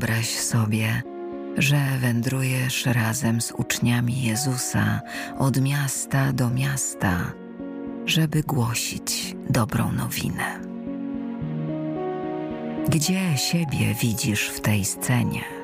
Wyobraź sobie, że wędrujesz razem z uczniami Jezusa od miasta do miasta, żeby głosić dobrą nowinę. Gdzie siebie widzisz w tej scenie?